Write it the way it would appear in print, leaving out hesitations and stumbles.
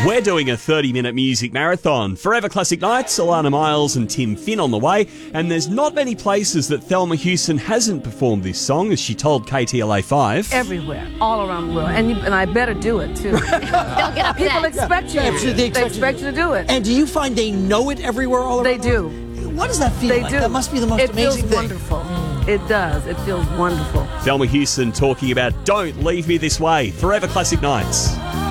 We're doing a 30-minute music marathon. Forever Classic Nights, Alana Miles and Tim Finn on the way. And there's not many places that Thelma Houston hasn't performed this song, as she told KTLA5. Everywhere, all around the world. And I better do it, too. They'll get upset. People expect you. They expect you to do it. And do you find they know it everywhere all around They the world? do. What does that feel They like? do. That must be the most amazing thing. It feels wonderful. It does. It feels wonderful. Thelma Houston talking about Don't Leave Me This Way. Forever Classic Nights.